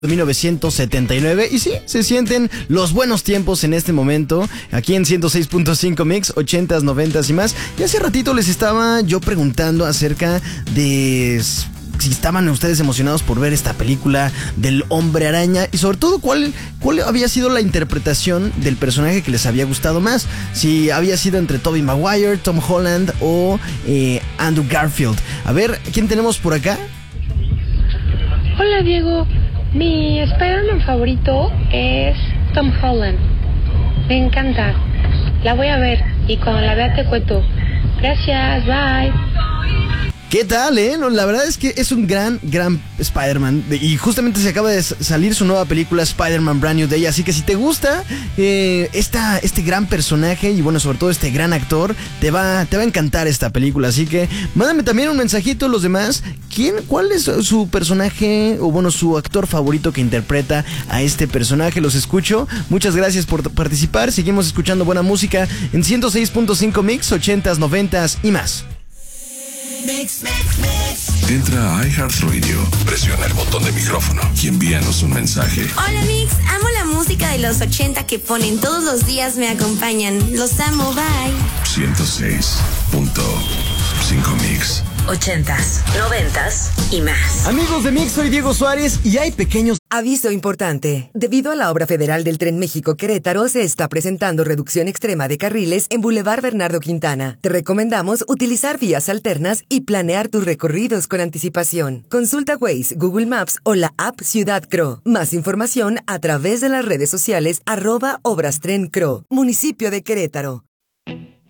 1979 y sí, se sienten los buenos tiempos en este momento aquí en 106.5 Mix, 80s, 90s y más. Y hace ratito les estaba yo preguntando acerca de si estaban ustedes emocionados por ver esta película del Hombre Araña y sobre todo cuál había sido la interpretación del personaje que les había gustado más, si había sido entre Tobey Maguire, Tom Holland o Andrew Garfield. A ver, ¿quién tenemos por acá? Hola Diego, mi Spider-Man favorito es Tom Holland. Me encanta. La voy a ver y cuando la vea te cuento. Gracias, bye. ¿Qué tal, No, la verdad es que es un gran Spider-Man. Y justamente se acaba de salir su nueva película Spider-Man Brand New Day. Así que si te gusta este gran personaje y bueno, sobre todo este gran actor, te va a encantar esta película. Así que mándame también un mensajito a los demás. ¿Cuál es su personaje o bueno, su actor favorito que interpreta a este personaje? Los escucho. Muchas gracias por participar. Seguimos escuchando buena música en 106.5 Mix, 80s, 90s y más. Mix. Entra a iHeartRadio, presiona el botón de micrófono y envíanos un mensaje. Hola Mix, amo la música de los 80 que ponen todos los días, me acompañan. Los amo, bye. 106.5 Mix. 80s, 90s y más. Amigos de Mix, soy Diego Suárez y hay pequeños... Aviso importante. Debido a la obra federal del Tren México-Querétaro, se está presentando reducción extrema de carriles en Boulevard Bernardo Quintana. Te recomendamos utilizar vías alternas y planear tus recorridos con anticipación. Consulta Waze, Google Maps o la app Ciudad Cro. Más información a través de las redes sociales @Obras Tren Cro, municipio de Querétaro.